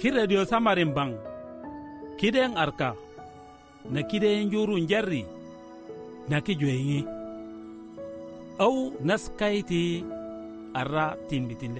ki radio samarin bang kiden arka na kiden juru njarri na ki joyengi au naskaiti arra timbitinde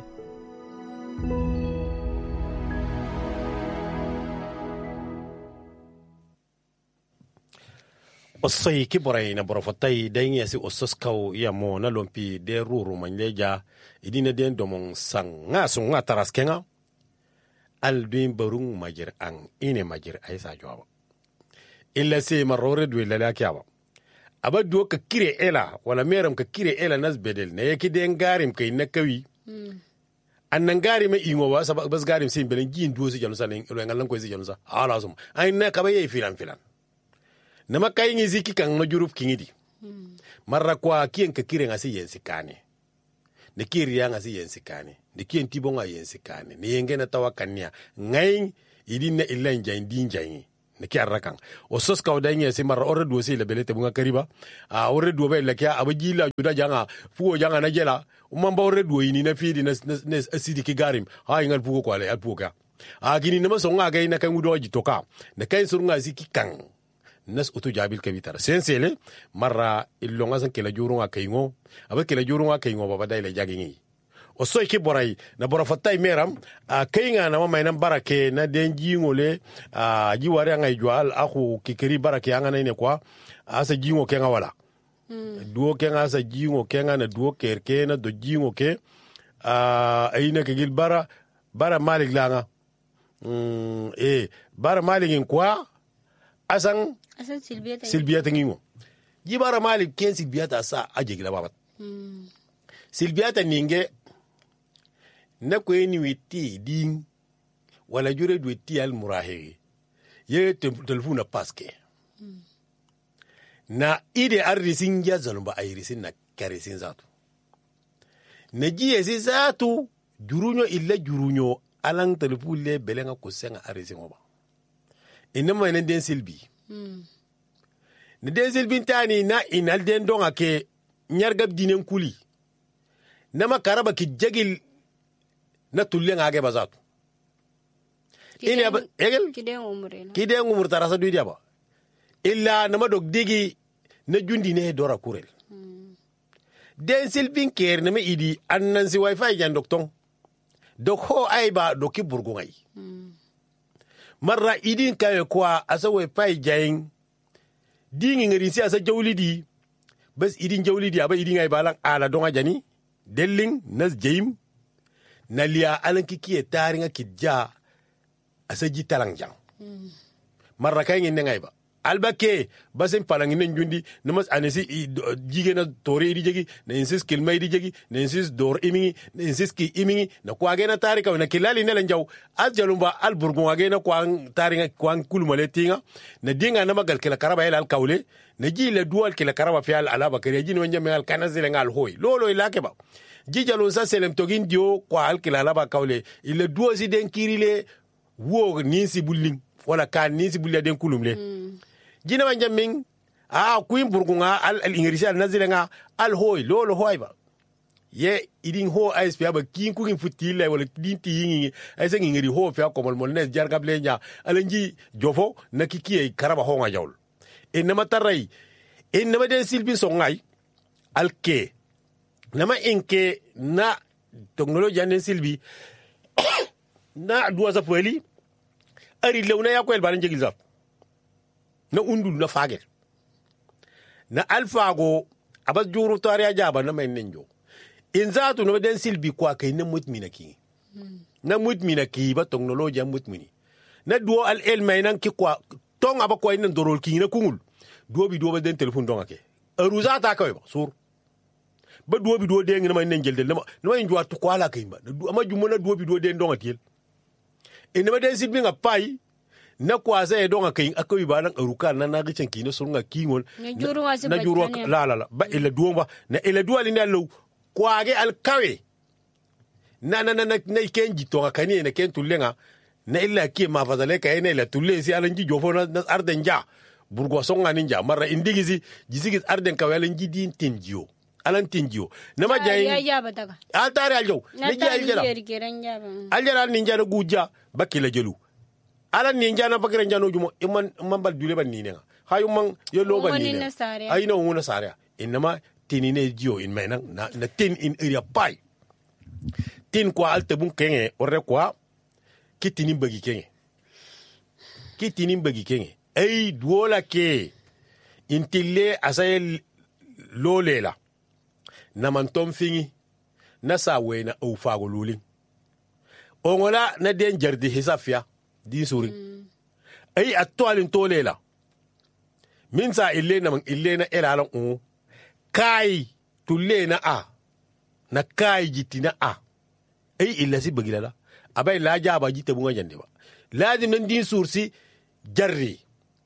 osai kiborai na borofotai dan yasi ososkau ya mo na lompi de ruru manleja idina den domon sanga sunga taraskenga alduin barung majir ang ine majir aisa jawab illa se marore dwe la kyawa abadu ka kire ela wala meram ka kire ela nas bedel ne yake den garim kai na kawi annan garim ingo wa sabak bas garim sin belen gin duosi jalusa ne ilo ngalan ko si jalusa ala sum ay na ka baye filan nama kai ngi ziki kan no juruf kingidi marra kwa kien ka kire ngasi yensi kane ne kiri ya ngasi yensi kane ne kien tibonga yensi kane ne yenge na tawakania ngai idinna illa njandi njani ne ki arrakan o sos ka odanye si marra ore do si le belete bunga kariba a ore do be le kya abajila juda janga fuo janga na jela umamba ore do yini na fidi na asidi ki garim ha ingal fuo kwa le alpuka a gini na masonga ga ina kan wudo jitoka ne kai surunga ziki kan nas utu jabil kabitara sensele marra illonga san kela jurunga kayingo aba kela jurunga kayingo baba dai le jagingi o soy ki boray na bora fatay meram a kayinga na mama nan barake na denji ngole a jiware ngai jwal aku kikeri barake anga ne kwa asa jingo kenga wala duo kenga asa jingo kenga na duo kerke na do jingo ke ayina ke gil bara malik langa bara malik kwa asan silbiyata ngingo jibara malik ken silbiyata sa aje gila babat silbiyata ninge na ko ni witi ding wala jure du witi al murahi ye telefona paske na ide arrisin ya zalumba ayrisin na karisin zatu na jiye si zatu jurunyo illa jurunyo alang telefule belenga kusenga arrisin oba inama ina den silbi ne den silbi tani na inal den donga ke nyargab dinen kuli nama karaba ki jagil na tulle ngage bazatu ina egel kiden umur tarasa du diaba illa nama dog digi na jundi ne dora kurel den silbi ker nama idi annan si wifi jan dokton dok ho aiba doki burgungai marra idin kaye kwa asa we pay jayin dingi ngari si asa jawlidi bas idin jawlidi aba idin ay balan ala donga jani delling nas jayim nalia alan kikiye taringa kidja asa jitalang jang marra kay ngin ngay ba albake basen palang ngin jundi namas anesi jigena tore idi jegi na insis kilmay di jegi na insis dor imingi na insis ki imingi na kwa gena tarika na kilali ne lanjaw aljalumba alburgun agena kwa taringa kwa kulmale tinga na dinga na magal kila karaba ila alkawle na jile dual kila karaba fi al alaba kare jini wanja me al kanazile ngal hoy lolo ilake ba jijalo sa selem togin dio kwa al kila alaba kawle ile duo si den kirile wo nisi bulling wala kan nisi bulle den kulumle jina wanja ming kuin burgunga al ingirisi al nazilenga al hoy lolo hoy ba ye idin ho ASP ba kin kukin futile wala din tingi ay sen ngiri ho fa ko mol ne jarga blenya alanji jofo na kikiye karaba ho nga jawl enama taray enama den silbin so ngay alke nama inke na technology den silbi na duwa sa feli ari lewna yakoel balan jegil zaf na undul na fagel na alfago abas juru tariya jaba na mai ninjo in zatu no den silbi kwa kai na mutmina ki na mutmina ki ba technology mutmini na duo al el mai nan ki kwa tong aba ko nan dorol ki na kungul duo bi duo ba den telephone donga ke aruza ta kawai ba sur ba duo bi duo den na mai nan gelde na mai njwa to kwala kai ba amma jumo na duo bi duo den donga tiel in ma den silbi nga pai na kwasa ya donga kai akai ba nan aruka nan na gicen ki na surunga kingon na juru la ba ila duo ba na ila duo ni allo kwage alkawe na kenji to kani na ken tullenga na illa ki ma fazale kai na ila tulle si alanji jofo na arden ja burgo songa ninja marra indigisi jisigis arden kawe alanji din tinjio alan tinjio nama jay ya bataga altare aljo ne ji aljala aljala ninja na guja bakila jelu alan ninja na bakira njano jumo imman bal dule ban nine hayu man yelo ban nine ay no nguna sare inma tinine jio in menan na tin in area pai tin kwa alte bun kenge orre kwa kitinin bagi kenge ay duola ke intille asay lolela na mantom fingi na sawena au fago lulin ongola na den jardi hisafia di suri ay atwalin tolela min sa ille na elalan o kai tulle na a na kai jitina a ay illa si bagilala abay la jaba jite bunga jande ba lazim nan din sursi jarri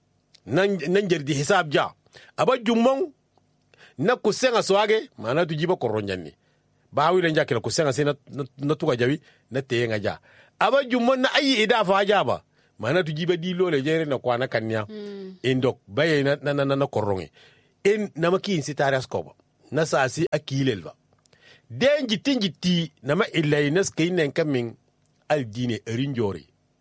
nan jardi hisab ja aba jummon na kusenga swage mana tujiba koronjanni bawi le njakela kusenga sina na tuga jawi na teyenga ja aba jummon na ayi ida fa jaba mana tujiba di lole jere na kwana kanya indok baye na koronge en namaki sitara skoba na sasi akilelva den jitti nama illay nas kaynen kamin al dine erinjori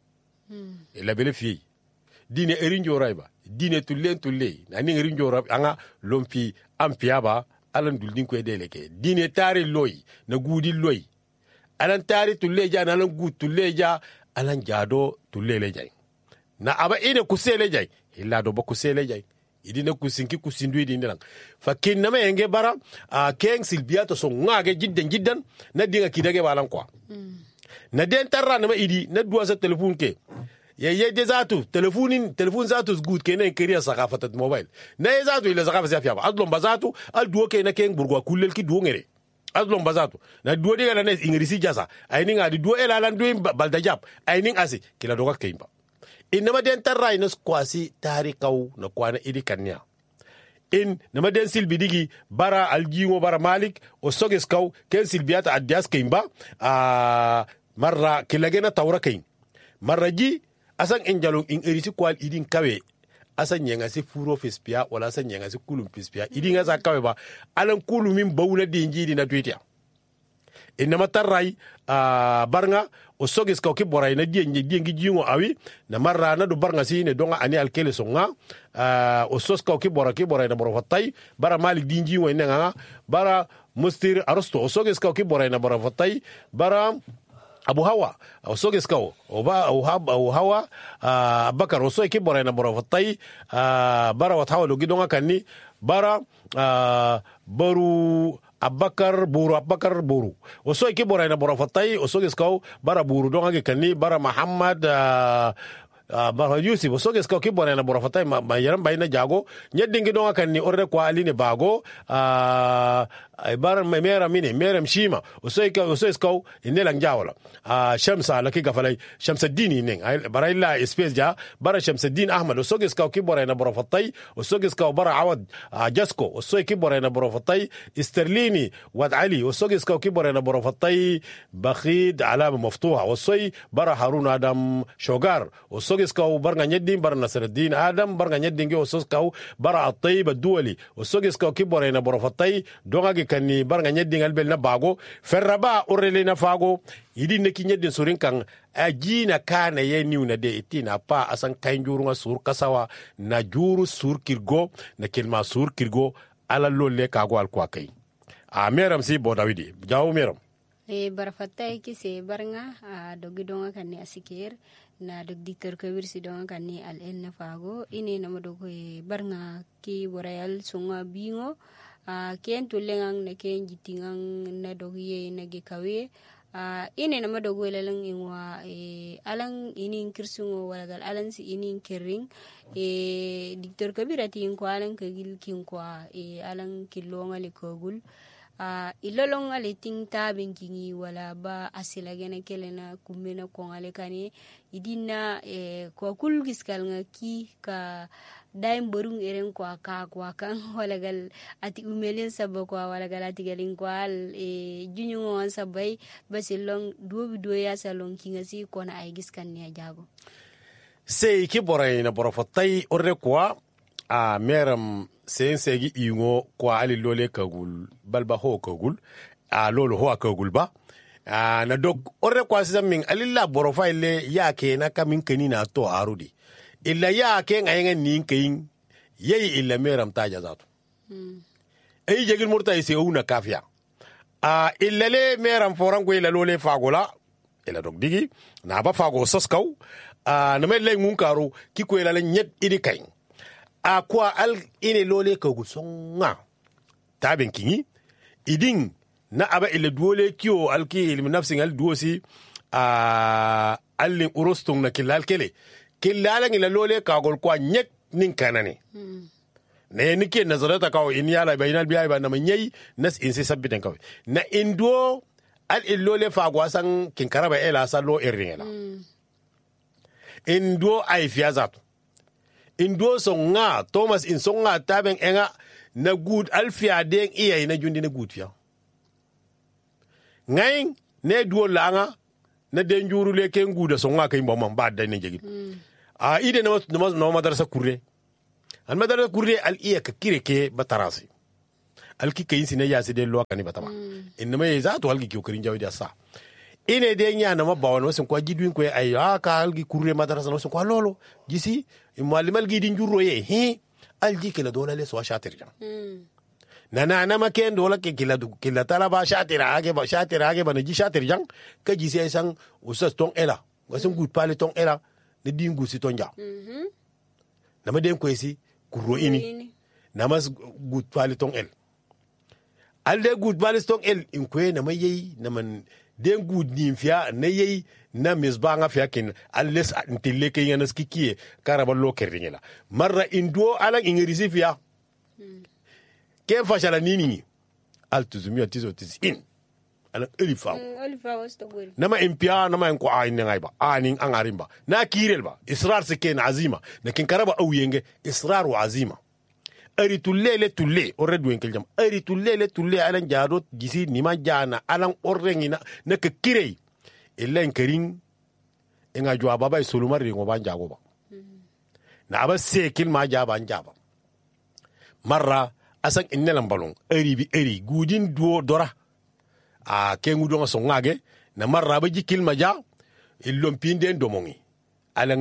la bele fi dine erinjoray ba dine tulle nani erinjora anga lompi ampiaba alan duldin ko deleke dine tari loy na gudi loy alan tari tulle ja na alan gud tulle ja alan jado tulle le jay na aba ine kusele jay illa do ba kusele jay idina kusinki kusindu idina lang fakin nama yenge bara keng silbiato so ngage jiddan na dinga kidage balan kwa na den tarra nama idi na duwa sa telefon ke ye de zatu telefon zatu good kenen keriya sakafatat mobile na ye zatu ila sakafa siafia ba adlom bazatu al duwo ke na keng burgwa kullel ki duwo ngere adlom bazatu na duwo diga na ne ingrisi jasa ayning adi duwo elalan duwo baldajab ayning asi kila doga keimba inama den tarra ina kwasi tarikaw na kwana idi kanya in nama den silbidigi bara aljiwo bara malik o soges kaw ken silbiata adias keimba marra kilagena tawra kein marra ji asan enjalo in erisi kwal idin kawe asan yenga si furo fespia wala asan yenga si kulum fespia idin asa kawe ba alan kulumin bawna dinji dina tweetia inama tarrai barnga o sogis kaw ki boray na diengi jingo awi na marra na do barnga si ne donga ani alkele songa o sos kaw ki boray na boro fatay bara malik dinji wo nenga bara mustir arosto o sogis kaw ki boray na boro fatay bara abu hawa o sogis kaw o hawa bakar o soy ki boray na boro fatay bara wat hawa do gidonga kanni bara baru Abakar buru oso ki boray na boro fatay oso geskaw bara buru donga ge kanni bara Muhammad bara Yusuf oso geskaw ki boray na boro fatay ma yaram bayna jago nyedingi donga kanni orde kwa aline bago bara meram shima oso geskaw inela njawla shamsa la ki gafalay shamsuddin ning bara illa space ja bara shamsuddin ahmad oso geskaw ki boray na boro fatay oso geskaw bara awad jasko oso ki boray na boro fatay استرليني واد علي وسوغيس كاو كيبر انا برفتي بخيد علامه مفتوحه وصي برا هارون ادم شوغار وسوغيس كاو برغا نيدين بر نصر الدين ادم برغا نيدين وسوس كاو برا الطيب الدولي وسوغيس كاو كيبر انا برفتي دوغا كاني برغا نيدين البل نباغو فربا اورلينا فاغو يدي نكي نيدين سورين كان ajina kana ye niuna de itina pa asan kainjuru sur kasawa na juru sur kirgo na kilma sur kirgo ala lolle kago al kwa kai meram si bo dawidi jaw meram barafatay ki se barnga dogi donga kanni asikir na dog dikter ko wirsi donga kanni al en fago ine na modogo barnga ki borayal sunga bingo ken tulengang na ken jitingang na dogi na gikawe ine na modogo lalang ingwa alang inin kirsungo walagal alang si inin kering dikter kabirati ko alang kagil kinkwa alang kilonga likogul ilolong ale ting tabing kingi wala ba asilagena kelena kumena kongale kane idina ko kul giskal nga ki ka daim borung eren kwa ka kwa kan walagal ati umelen sabo kwa walagal ati galin kwal junyu on sabai basilong do ya salon kinga si kona ay giskan ne jago sei ki boray na borofatay orre kwa meram sen segi ingo kwa ali lole kagul balba ho kagul a lolo ho kagul ba na dog orre kwa min alilla borofa ile yake na kamin kani na to arudi illa yake ngayen nin kayin yayi illa meram taja zato ay jegil murta ise una kafia illa le meram foran ko illa lole fagola illa dog digi na ba fago soskaw na me lay mun karo ki ko illa nyet idi kayin kwa al ine lole ka gusonga tabin kinyi idin na aba ile duole kiyo alki ilmi nafsin al duosi allin urostung na kilal kele kilala ngila lole ka gol kwa nyek nin kanane ne nike nazarata kawo in yala bainal biya ba na manyai nas in sai sabbitan kawo na indo al illole fa gwasan kin karaba ela sallo irringela indo ay fiazat indo songa Thomas in songa taben enga na good alfia den iya na jundi na good ya ngain ne duo langa na den juru le ken guda songa kay mbam ba da ne jegi ide no madrasa kurre al madrasa kurre al iya ka kireke batarasi al ki kayin sine ya side lo kani batama inma ya zato al ki korin jawi da sa ine de nya na mabawan wasin kwa gidwin ko ay ka al ki kurre madrasa wasin kwa lolo gisi imalimal gidin juro ye alji kila dola le so shatir jam na maken dola ke kila tala ba shatira age ba na ji shatir jam ka ji sai san usas ton ela wasin gut pale ton ela ne dingu si ton ja na ma den ko si kuro ini na mas gut pale ton el alde gut pale ton el in ko na ma yeyi na man den gut ni fiya na yeyi na misba nga fiya kin alles ntille ke yana skikie karaba lo kerringela marra indo ala ingirisi fiya ke fashala nini altuzumia tizo in ala elifa wastagul nama impia nama en ko ayne ngaiba anin angarimba na kirelba israr siken azima lakin karaba awiyenge israr wa azima ari tulle orredu en keljam ari tulle alan jadot gisi nima jana alan orrengina na ke kirei illa en kerin enga jwa baba solumar ringo banja go ba na aba sekil ma jaba njaba marra asan innelam balon eri gudin duo dora kengu do so ngage na marra ba jikil ma ja illom pinde domongi alan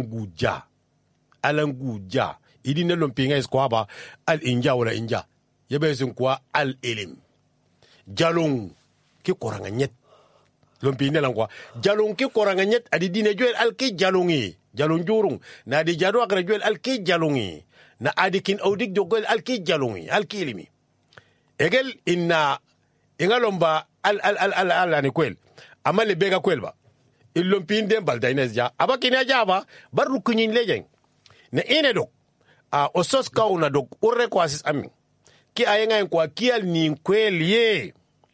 guja idina lompinga isko ba al inja wala inja yabe sun kwa al ilim jalong ki koranga nyet lompine langwa jalong ki koranga nyet adi dine joel al ki jalongi jalong jurung na di jado akra joel al ki jalongi na adikin audik jogol al ki jalongi al ki ilimi egel inna ingalomba al ni kwel amale bega kwel ba illompin den baldaines ja abakina jaba barru kunyin lejeng na ine dok osos kauna dok urre ko asis amin ki ayenga en kwa kial ni kwel ye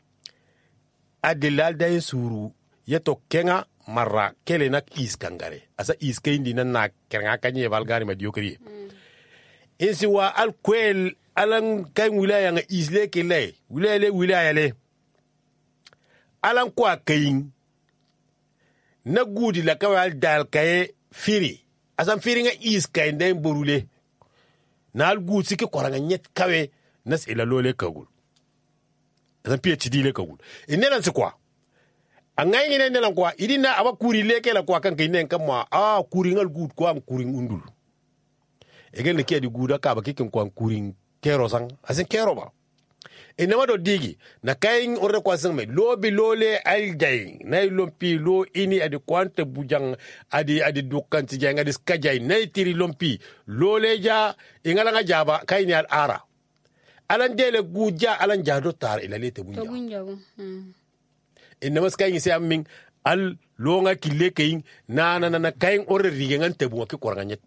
adilal day suru yeto kenga marra kele nak iskangare asa iskaindi na kenga kanye valgari ma diokri insi wa al kwel alan kan wilaya nga isle kele wilaya le alan kwa kayin na gudi la kawal dal kaye firi asan firi nga iskay ndem borule na al gudi siki koranga nyet kawe nas ila lole kagul asan PhD le kagul inelan se kwa angay ngene nelan kwa idina aba kuri leke la kwa kan kaynen kamwa kuri ngal gud kwa kuri undul egel ne kedi guda ka ba kikin kwa kuri kero sang asan kero ba inama do digi na kayin orre kwa sang me lobi lole aljay nay lompi lo ini adi kwante bujang adi dukkan ti jang adi skajay nay tiri lompi lole ja ingala nga jaba kayni al ara alan dele guja alan jado tar ila lete bunja inama skayin se ammin al longa kille kayin na kayin orre rigengan tebu ki koranganyet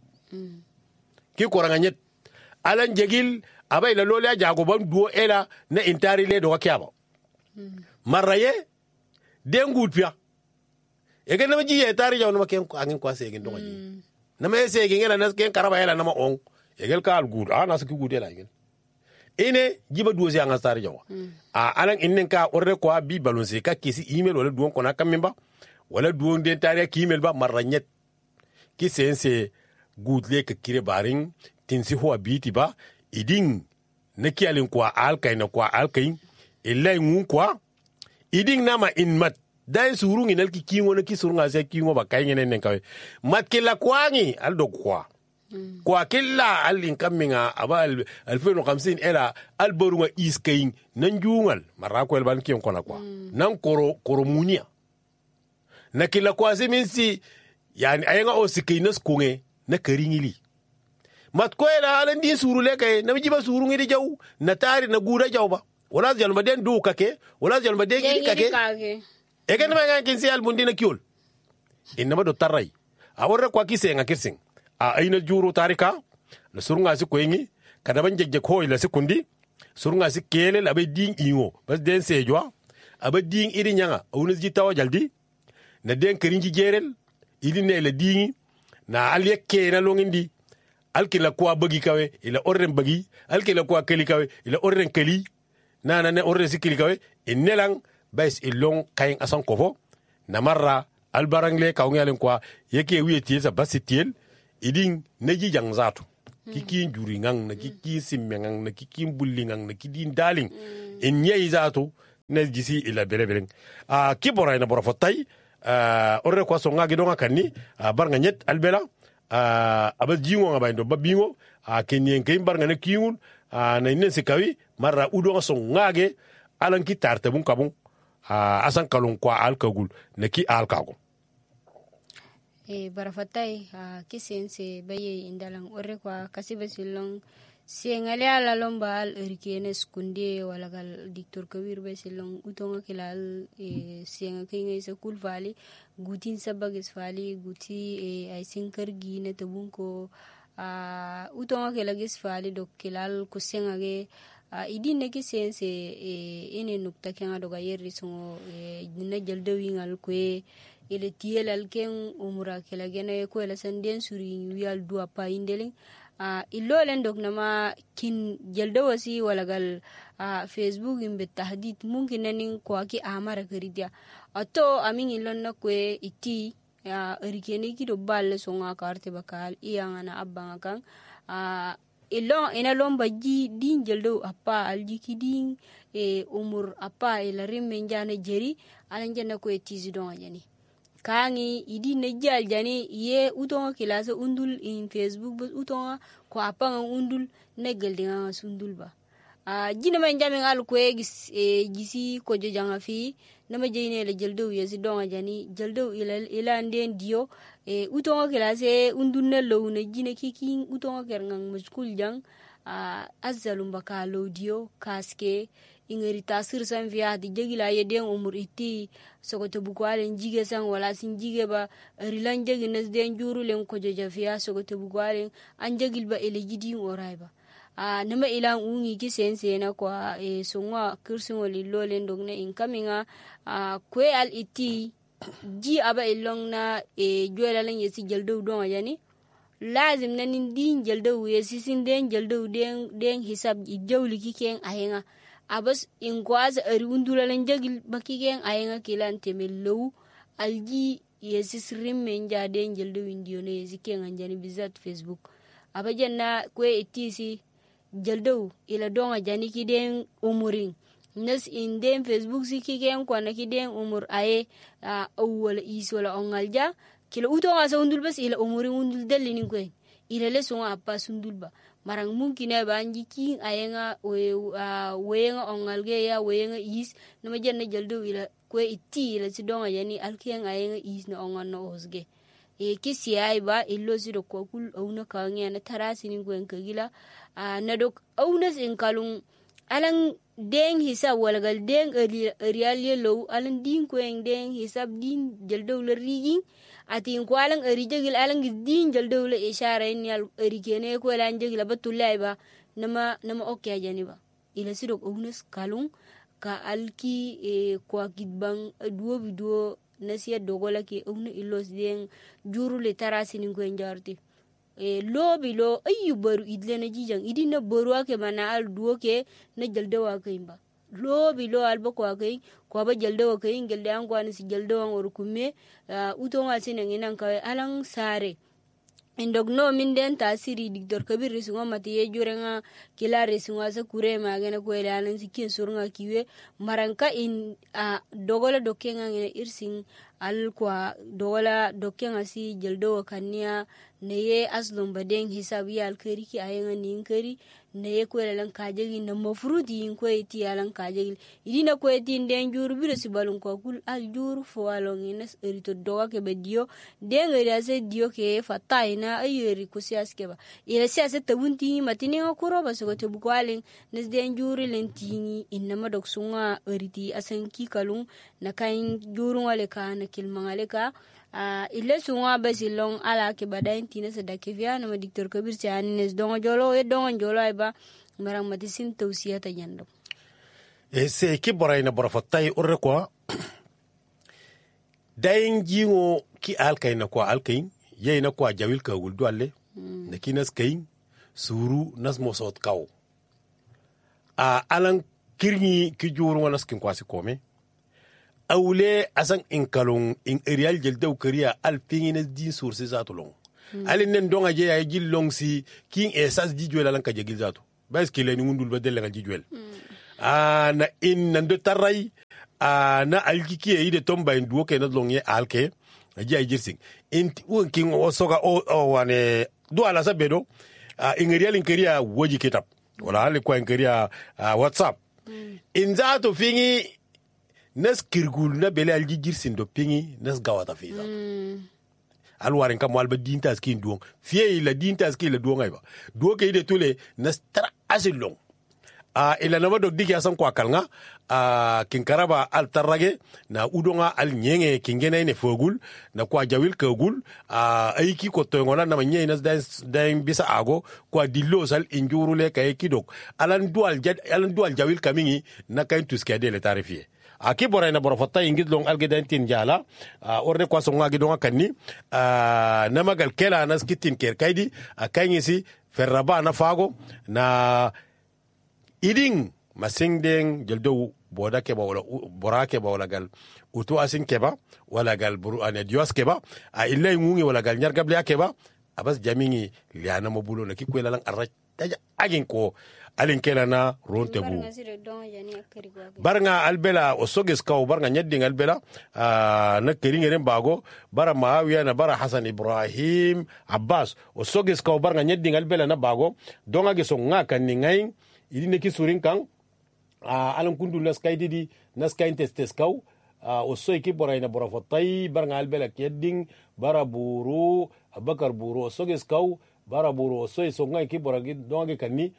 ki koranganyet alan jegil abay la lole jago ban duo ela na intari le do wakiaba maraye dengut pia egen na ji etari jaw na ken angin kwa se egen do ji na me se egen ela na ken karaba ela na ma on egel ka al gud na se ki gud ela egen ine jiba duo se anga tari jaw alan innen ka orre ko bi balon se ka kisi email wala duon ko na kamimba wala duon den tari ki email ba maranyet ki sense gud le ka kire baring tinsi ho abiti ba idin na kiyalin kwa alkai na kwa alkai illai ngun kwa iding nama in mat dai surung inal ki kingo na ki surunga se kingo ba kai ngene kawe mat kila kwangi al dog kwa killa al inkaminga aba al feno 50 era al borunga iskain nan jungal marako el ban kiyon kona kwa nan koro munia na kila kwa se minsi yani ayenga o sikainas kunge na karingili mat ko ela alan din suru leke na jiba suru ngi jaw na tari na guda jaw ba wala jal maden du kake wala jal maden ngi kake e ken ma ngi si al bundina kiol inma do tarai a warra kwa kise nga kirsing a aina juru tarika na suru nga si koyingi kada ban jegge ko ila sekundi suru nga si kele la be ding ingo bas den sejwa aba ding iri nyanga awunus ji tawa jaldi na den kerinji jerel ili ne la dingi na al yekke na longindi alkila kwa bagi kawe ila orren bagi alkila kwa keli kawe ila orren keli na ne orren sikili kawe inelang bais ilong kaing asan kofo na marra albarangle kawngyalen kwa yeke wieti sa basitiel iding neji jangzatu kiki njuri ngang na kiki simme ngang na kiki bulli ngang na kidin daling inye izatu ne jisi ila berebeleng kibora ina bora fotai orre kwa songa gidonga kanni barnga nyet albela aba jingo nga bayndo babingo kenyen kay barnga ne kiun na inen sikawi marra udo so ngage alan ki tarte bun kabun asan kalon kwa alkagul ne ki alkago barafatay kisense baye indalang orre kwa kasiba silong sengale ala lomba al erikene skunde wala gal diktor kabir be silong utonga kilal senga kinga isa kul vali gutin sabagis vali guti ay sinkar gine tabunko utonga kilagis vali dok kilal kusenga ge idine kisense ene nukta kenga doga yerri songo dina jaldawi ngal kwe ile tielal ken umura kilagene ko la sanden suri wial dua pa indeling illolen dok nama kin jalda wasi walagal Facebook imbe tahdid mungkin nanin kwa ki amara karidia ato amin illon na kwe iti erikene ki do balle songa karte bakal iyangana abanga kan illon ina lomba ji din jalda apa alji ki din umur apa ila rimme njana jeri alanjana kwe tizi donga jani kangi idi nejal jani ye utonga kilasa undul in Facebook bus utonga ko apanga undul negel dinga sundul ba jina man jami ngal ko gisi ko jojanga fi nama jeyne le jeldo yesi donga jani jeldo ila nden dio utonga kilasa undul ne lowne jina kiki utonga kerngang muskul jang azzalum bakalo dio kaske ingeri tasir san via di jegila yeden umur iti sokoto bukwale njige san wala sin jige ba rilan jegi nes den juru len ko joja via sokoto bukwale an jegil ba ele jidi orai ba nama ila ungi ki sense na kwa songwa kirsin wali lolen dogne inkaminga kwe al iti ji aba ilong na juela len yesi jeldo donga yani lazim nanin din jeldo yesi sin den jeldo den hisab jawli ki ken ahenga abas in kwaza ari undulalan jagil bakigen ayenga kilan temellow alji yesis rimmen jade jeldo windiyo ne yesiken anjani bizat Facebook abajanna kwe etisi jeldo ila donga jani kiden umurin nas in den Facebook sikigen kwana kiden umur aye awwal isola ongalja kila utonga sa undul bas ila umurin undul dalini kwe ila lesonga apa sundulba marang mungkin banji king ayenga wenga ongalge ya wenga is nama janna jaldo ila kwe iti ila sidonga yani alkiang ayenga is na ongan no osge kisi ay ba illo sido ko kul awna kawnya na tarasi ni gwen kagila na dok awna sin kalung alang deng hisab walagal deng real yellow alang din kwen deng hisab din jaldo la rigi ati ko alang jegil alang din jaldo la ishara ni al erikene ko lan jegil batulay ba nama okay jani ba ila sidok ownus kalung ka alki ko kidbang duo video nasiya dogola ki ownu ilos den juru le tarasi ni ko njarti lobi lo ayu baru idlena jijang idina baru ake mana al duo ke na jaldo wa kaimba lobi lo alba ko akay ko ba jaldo wa kay ngel dan ko an si jaldo wa rukume utonga sinan inan ka alang sare indog no min den tasiri Dr. Kabir risunga mati ye jurenga kila risunga sa kure magana ko elanan sikin surunga kiwe maranka in dogola dokenga ngene irsing al kwa dogola dokenga si jeldo kania neye aslum badeng hisabi al kari ki ayenga nin kari neye ko elanan kajegi na mafruti in ko eti alan kajegi idina ko eti den juru biro si balun ko kul al juru fo along ines erito doga ke bedio den eri ase dio ke fatai na ayeri ko sias ke ba ila sias tabunti matini ko roba so te bukwalen nes den juru lentini inna madok sunga eriti asan ki kalung na kain juru wale ka na kilmangale ka ile sunga basilong ala ke badain tina sadake via na Dr. Kabir Tiani nes dongo jolo ay ba marang matisim tawsiya ta yando se ki boray na bora fatay urre ko dayin jingo ki alkay na ko alkay yey na ko jawil ka gul dolle na kinas kayin suru nas mosot kaw alan kirni ki juru wala skin kwasi kome awle asan in kalon in real jel daw kariya alfingines din sources zatulong alin nen donga je ay jillong si king esas di jwel alan ka jegil zatu bas kile ni ngundul ba del nga di jwel na in nando taray na alkiki e de tomba en duo ke na longye alke aji ay jirsing in king osoga wane do ala sabedo in real in kariya woji kitab wala ale ko in kariya whatsapp in zato fingi nas kirgul na bele alji jirsin do pingi nas gawata fiza alwarin kam walba dinta skin duong fie la dinta skin la duong ayba do ke ide tule nas tra asilong ila nama dog digi asan kwa kalnga kinkaraba al tarrage na udonga al nyenge kingene ne fogul na kwa jawil kagul aiki ko toyngona na manye nas dain bisa ago kwa dillo sal injurule kay kidok alan dual jawil kamingi na kain tuskade le tarifie aki boray na boro fatta ingid long algedan tin jala orne kwa songa gidonga kanni namagal kela nas kitin ker kaydi akanyisi ferraba na fago na iding masingdeng jeldo boda ke ba wala bora ke ba wala gal utu asin ke ba wala gal buru ane dios ke ba illa ngungi wala gal nyargable ke ba abas jamingi liana mobulo na kikwela lang arra taja agin ko alin kela na ronte bu barnga albela o soges kaw barnga nyadding albela na keringeren bago bara maawiya na bara hasan ibrahim abbas o soges kaw barnga nyadding albela na bago donga ge so ngaka ni ngay idi ne ki surin kan alan kundu naskay didi naskay testes kaw o soy ki boray na bora fotay barnga albela kedding bara buru abakar buru o soges kaw bara buru o soy so ngay ki boragi donga ge kanni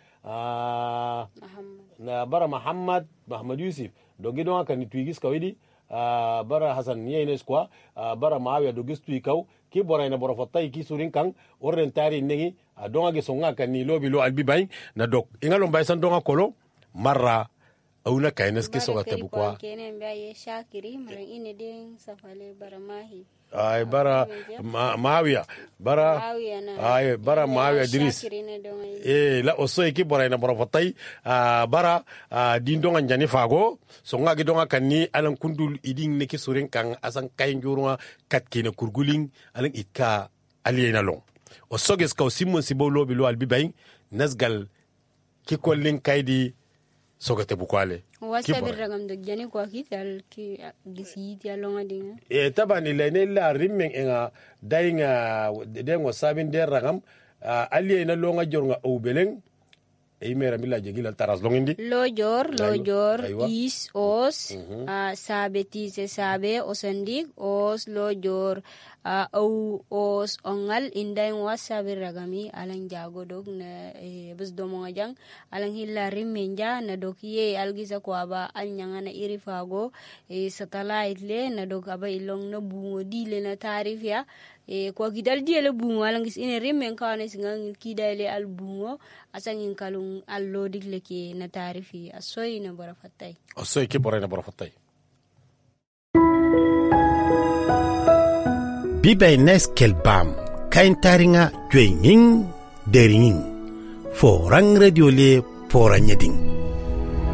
na bara Muhammad Yusuf dogi don aka ni tuigis kawidi bara Hasan Yenes kwa bara Maawiya dogis tuikaw ki boray na bora fatay ki surin kan orren tari nengi don age songa kan ni lobi lo albi bay na dok ingalo mbay san don akolo marra awna kaynes ki soga tabu kwa kenen baye shakiri maran ine den safale bara mahi ay bara Maawiya bara ay bara Maawiya Idris la oso ki boray na bora fatay bara din donga njani fago so ngagi donga kanni alan kundul iding ne ki surin kan asan kay njuruma kat kina kurguling alan ikka aliyena long oso ges kaw simon sibo lobi lo albi bay nasgal ki kollin kaydi sogate bukwale wasa birragam do jani ko kital ki gisiti alonga dinga tabani lene la rimmen enga dainga dengo sabin der ragam aliye na longa jornga o beleng mera mila jegila taras longindi lojor is os sabeti se sabe osandik os lojor au os ongal indain wasa birragami alang jago dog na bus domonga jang alang hilla rimmenja na dokiye algisa ko aba alnyanga na irifago satellite le na dog aba ilong na bungo dile na tarifya ko gidal diele bungo alangis ine rimmen kawane singang kidale al bungo asangin kalung allo digle ke na tarifi asoy na bora fatay asoy ke bora na bora fatay bibay nes kelbam kain taringa jwenging deringing forang radio le poranyeding